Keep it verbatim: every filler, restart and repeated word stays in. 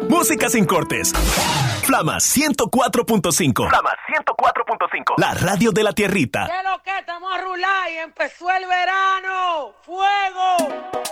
Música sin cortes. Flama ciento cuatro punto cinco. Flama ciento cuatro punto cinco. La radio de la tierrita. ¿Qué es lo que? Estamos a rular y empezó el verano. ¡Fuego!